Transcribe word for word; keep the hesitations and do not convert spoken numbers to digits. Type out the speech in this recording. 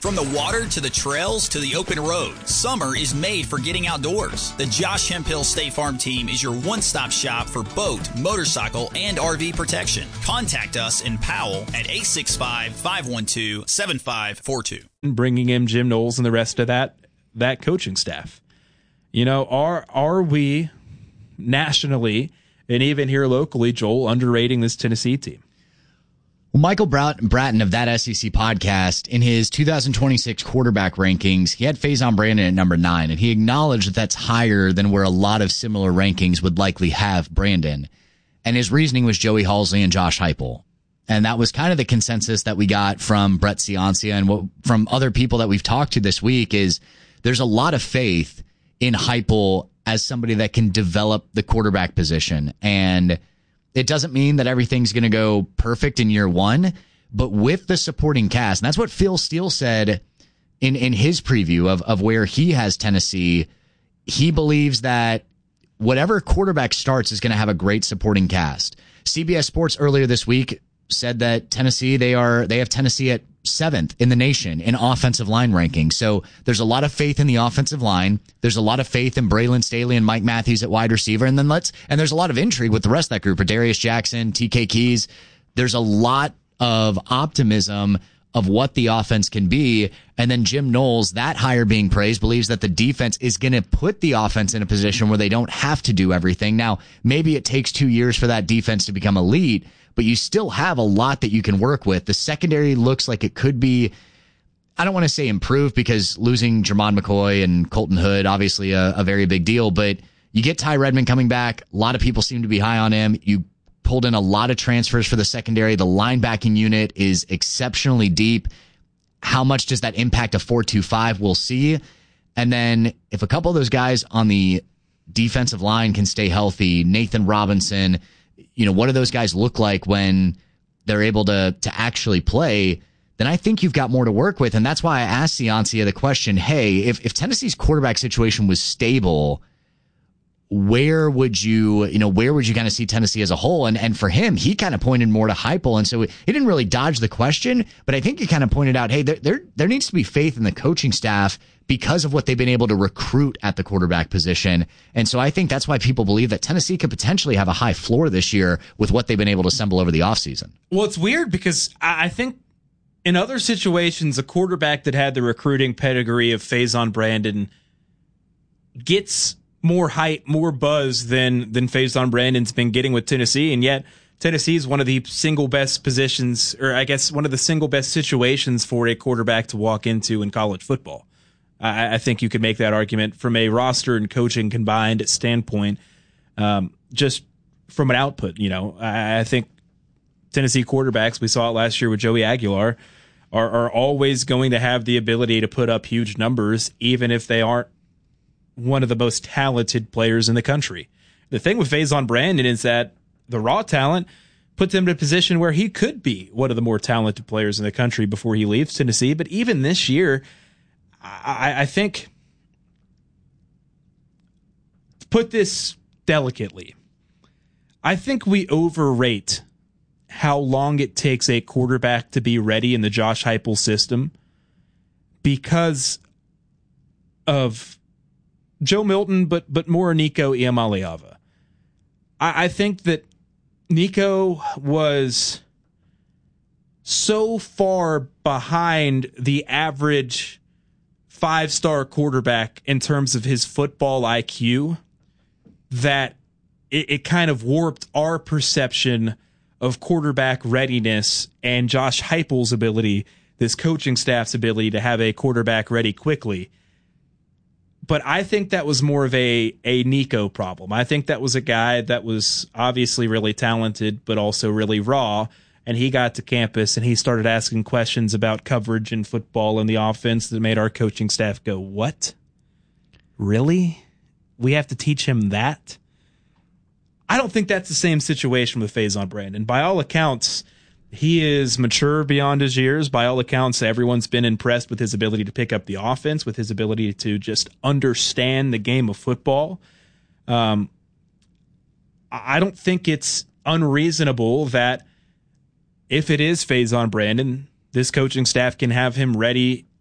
From the water to the trails to the open road, summer is made for getting outdoors. The Josh Hemphill State Farm team is your one-stop shop for boat, motorcycle, and R V protection. Contact us in Powell at eight six five, five one two, seven five four two. Bringing in Jim Knowles and the rest of that that coaching staff. You know, are are we nationally and even here locally, Joel, underrating this Tennessee team? Well, Michael Bratton of That S E C Podcast, in his two thousand twenty-six quarterback rankings, he had Faison Brandon at number nine, and he acknowledged that that's higher than where a lot of similar rankings would likely have Brandon. And his reasoning was Joey Halzle and Josh Heupel. And that was kind of the consensus that we got from Brett Ciancia and what, from other people that we've talked to this week is there's a lot of faith in Heupel as somebody that can develop the quarterback position. And it doesn't mean that everything's going to go perfect in year one, but with the supporting cast, and that's what Phil Steele said in, in his preview of, of where he has Tennessee, he believes that whatever quarterback starts is going to have a great supporting cast. C B S Sports earlier this week said that Tennessee, they are they have Tennessee at seventh in the nation in offensive line rankings. So there's a lot of faith in the offensive line. There's a lot of faith in Braylon Staley and Mike Matthews at wide receiver. And then let's, and there's a lot of intrigue with the rest of that group. Darius Jackson, T K Keys. There's a lot of optimism of what the offense can be. And then Jim Knowles, that hire being praised, believes that the defense is going to put the offense in a position where they don't have to do everything. Now, maybe it takes two years for that defense to become elite, but you still have a lot that you can work with. The secondary looks like it could be, I don't want to say improved because losing Jermon McCoy and Colton Hood, obviously a, a very big deal, but you get Ty Redmond coming back. A lot of people seem to be high on him. You pulled in a lot of transfers for the secondary. The linebacking unit is exceptionally deep. How much does that impact a four two five? We'll see. And then if a couple of those guys on the defensive line can stay healthy, Nathan Robinson, you know, what do those guys look like when they're able to to actually play? Then I think you've got more to work with. And that's why I asked Ciancia the question, hey, if, if Tennessee's quarterback situation was stable, where would you, you know, where would you kind of see Tennessee as a whole? And and for him, he kind of pointed more to Heupel. And so he didn't really dodge the question, but I think he kind of pointed out, hey, there, there, there needs to be faith in the coaching staff because of what they've been able to recruit at the quarterback position. And so I think that's why people believe that Tennessee could potentially have a high floor this year with what they've been able to assemble over the offseason. Well, it's weird because I think in other situations, a quarterback that had the recruiting pedigree of Faison Brandon gets more hype, more buzz than than Faison Brandon's been getting with Tennessee, and yet Tennessee is one of the single best positions, or I guess one of the single best situations for a quarterback to walk into in college football. I, I think you could make that argument from a roster and coaching combined standpoint, um, just from an output. You know, I, I think Tennessee quarterbacks, we saw it last year with Joey Aguilar, are, are always going to have the ability to put up huge numbers, even if they aren't one of the most talented players in the country. The thing with Faison Brandon is that the raw talent puts him in a position where he could be one of the more talented players in the country before he leaves Tennessee. But even this year, I, I think, to put this delicately, I think we overrate how long it takes a quarterback to be ready in the Josh Heupel system because of Joe Milton, but but more Nico Iamaleava. I, I think that Nico was so far behind the average five-star quarterback in terms of his football I Q that it, it kind of warped our perception of quarterback readiness and Josh Heupel's ability, this coaching staff's ability to have a quarterback ready quickly. But I think that was more of a, a Nico problem. I think that was a guy that was obviously really talented, but also really raw. And he got to campus and he started asking questions about coverage in football and the offense that made our coaching staff go, what? Really? We have to teach him that? I don't think that's the same situation with Faison Brandon. By all accounts, he is mature beyond his years. By all accounts, everyone's been impressed with his ability to pick up the offense, with his ability to just understand the game of football. Um, I don't think it's unreasonable that if it is Faison Brandon, this coaching staff can have him ready